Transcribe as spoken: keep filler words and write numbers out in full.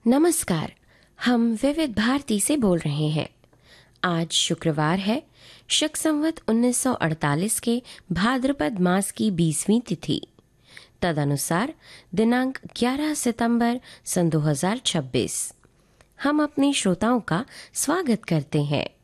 नमस्कार। हम विविध भारती से बोल रहे हैं। आज शुक्रवार है, शक संवत उन्नीस सौ अड़तालीस के भाद्रपद मास की बीसवीं तिथि, तदनुसार दिनांक ग्यारह सितंबर सन दो हज़ार छब्बीस। हम अपने श्रोताओं का स्वागत करते हैं।